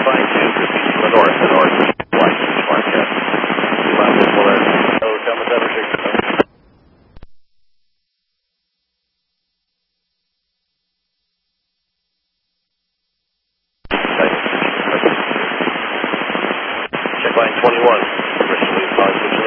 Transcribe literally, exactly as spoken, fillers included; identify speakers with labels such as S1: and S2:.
S1: line two, proceed to the north, the north, flight, Marquette. Line one, four, oh, Delta seven six. Check line twenty-one, originally positive.